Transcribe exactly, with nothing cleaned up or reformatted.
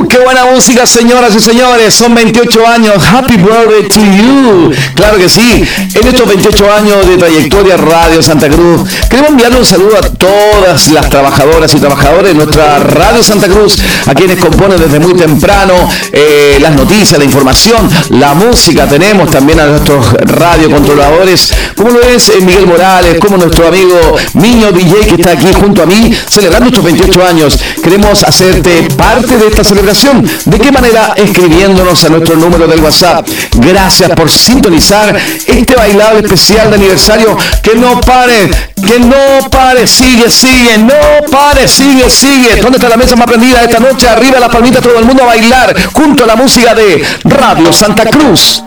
¡Qué buena música, señoras y señores! Son veintiocho años. Happy birthday to you. Claro que sí. En estos veintiocho años de trayectoria Radio Santa Cruz, queremos enviarle un saludo a todas las trabajadoras y trabajadores de nuestra Radio Santa Cruz, a quienes componen desde muy temprano eh, las noticias, la información, la música. Tenemos también a nuestros radiocontroladores, como lo es eh, Miguel Morales, como nuestro amigo Miño D J, que está aquí junto a mí, celebrando estos veintiocho años. Queremos hacerte parte de esta celebración. ¿De qué manera? Escribiéndonos a nuestro número del WhatsApp. Gracias por sintonizar este bailable especial de aniversario. Que no pare, que no pare, sigue, sigue, no pare, sigue, sigue. ¿Dónde está la mesa más prendida esta noche? Arriba las palmitas, todo el mundo a bailar junto a la música de Radio Santa Cruz.